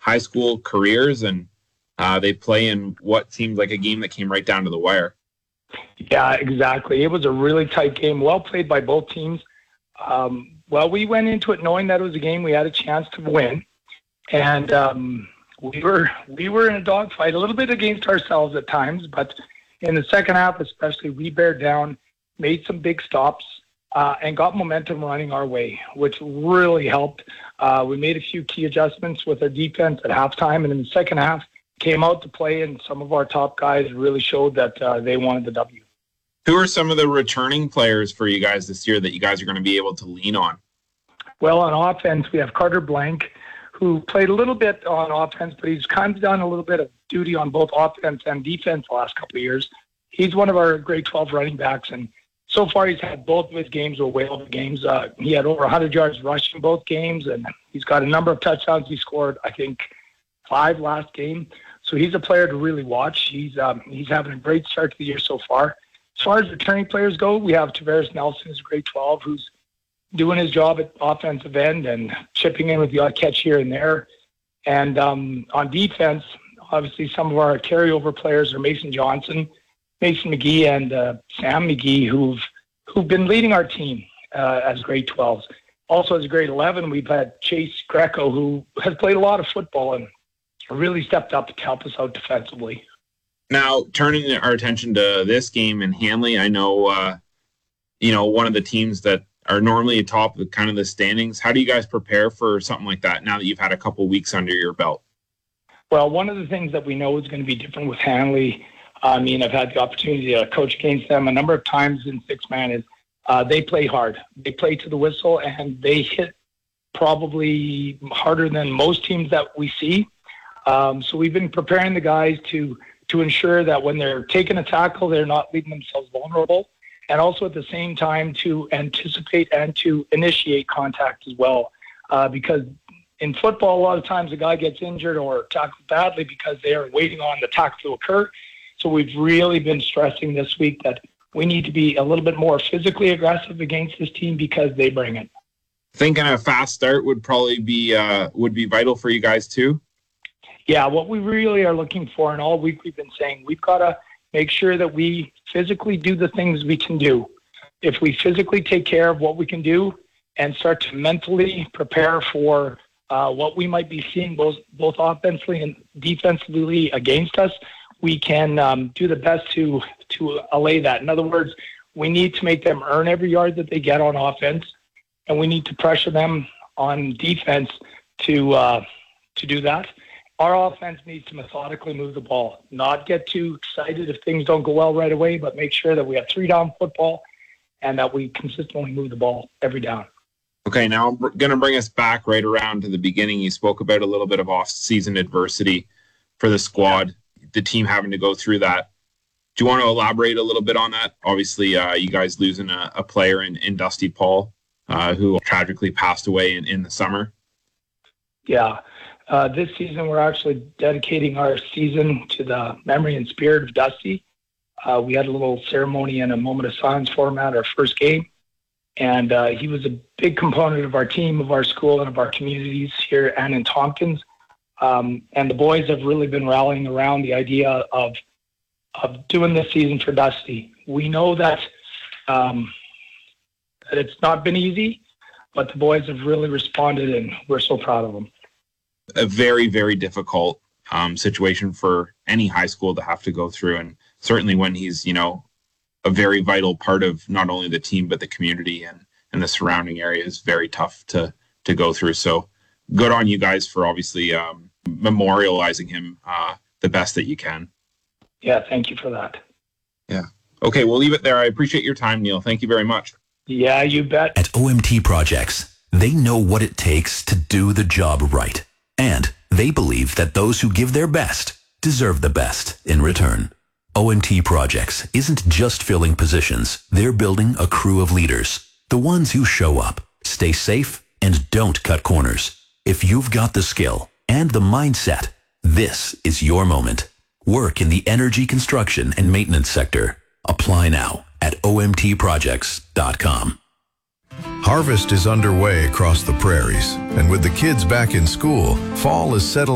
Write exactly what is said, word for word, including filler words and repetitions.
high school careers, and uh, they play in what seems like a game that came right down to the wire. Yeah, exactly. It was a really tight game, well played by both teams. Um, well, we went into it knowing that it was a game we had a chance to win, and um, we were we were in a dogfight, a little bit against ourselves at times, but in the second half especially, we bared down, made some big stops, uh, and got momentum running our way, which really helped. Uh, we made a few key adjustments with our defense at halftime, and in the second half, came out to play, and some of our top guys really showed that uh, they wanted the W. Who are some of the returning players for you guys this year that you guys are going to be able to lean on? Well, on offense, we have Carter Blank, who played a little bit on offense, but he's kind of done a little bit of duty on both offense and defense the last couple of years. He's one of our grade twelve running backs, and so far he's had both of his games were whale of games. Uh, he had over one hundred yards rushing both games, and he's got a number of touchdowns. He scored, I think, five last game. So he's a player to really watch. He's um, he's having a great start to the year so far. As far as returning players go, we have Tavares Nelson, who's grade twelve, who's doing his job at offensive end and chipping in with the odd catch here and there. And um, on defense, obviously some of our carryover players are Mason Johnson, Mason McGee, and uh, Sam McGee, who've who've been leading our team uh, as grade twelves. Also, as grade eleven, we've had Chase Greco, who has played a lot of football and really stepped up to help us out defensively. Now, turning our attention to this game in Hanley, I know, uh, you know, one of the teams that are normally atop of kind of the standings. How do you guys prepare for something like that now that you've had a couple weeks under your belt? Well, one of the things that we know is going to be different with Hanley, I mean, I've had the opportunity to coach against them a number of times in six-man, is uh, they play hard. They play to the whistle, and they hit probably harder than most teams that we see. Um, so we've been preparing the guys to to ensure that when they're taking a tackle, they're not leaving themselves vulnerable, and also at the same time to anticipate and to initiate contact as well. Uh, because in football, a lot of times a guy gets injured or tackled badly because they are waiting on the tackle to occur. So we've really been stressing this week that we need to be a little bit more physically aggressive against this team because they bring it. Thinking a fast start would probably be uh, would be vital for you guys too. Yeah, what we really are looking for, and all week we've been saying, we've got to make sure that we physically do the things we can do. If we physically take care of what we can do and start to mentally prepare for uh, what we might be seeing both, both offensively and defensively against us, we can um, do the best to, to allay that. In other words, we need to make them earn every yard that they get on offense, and we need to pressure them on defense to uh, to do that. Our offense needs to methodically move the ball, not get too excited if things don't go well right away, but make sure that we have three-down football and that we consistently move the ball every down. Okay, now I'm going to bring us back right around to the beginning. You spoke about a little bit of off-season adversity for the squad, yeah. The team having to go through that. Do you want to elaborate a little bit on that? Obviously, uh, you guys losing a, a player in, in Dusty Paul, uh, who tragically passed away in, in the summer. Yeah. Uh, this season, we're actually dedicating our season to the memory and spirit of Dusty. Uh, we had a little ceremony and a moment of silence for him at our first game. And uh, he was a big component of our team, of our school, and of our communities here and in Tompkins. Um, and the boys have really been rallying around the idea of of doing this season for Dusty. We know that, um, that it's not been easy, but the boys have really responded, and we're so proud of them. A very, very difficult um, situation for any high school to have to go through. And certainly when he's, you know, a very vital part of not only the team, but the community and, and the surrounding area is very tough to, to go through. So good on you guys for obviously um, memorializing him uh, the best that you can. Yeah, thank you for that. Yeah. Okay, we'll leave it there. I appreciate your time, Neil. Thank you very much. Yeah, you bet. At O M T Projects, they know what it takes to do the job right. And they believe that those who give their best deserve the best in return. O M T Projects isn't just filling positions. They're building a crew of leaders. The ones who show up, stay safe, and don't cut corners. If you've got the skill and the mindset, this is your moment. Work in the energy construction and maintenance sector. Apply now at O M T projects dot com. Harvest is underway across the prairies, and with the kids back in school, fall is settled